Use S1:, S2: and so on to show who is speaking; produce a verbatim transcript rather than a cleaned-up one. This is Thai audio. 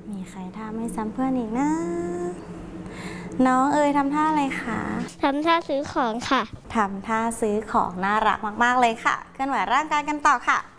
S1: มีใครท่าไม่ซ้ำเพื่อนอีกนะ น้องเอ๋ยทำท่าอะไรคะ
S2: ทำท่าซื้อของค่ะ
S1: ทำท่าซื้อของน่ารักมากๆเลยค่ะเคลื่อนไหวร่างกายกันต่อค่ะ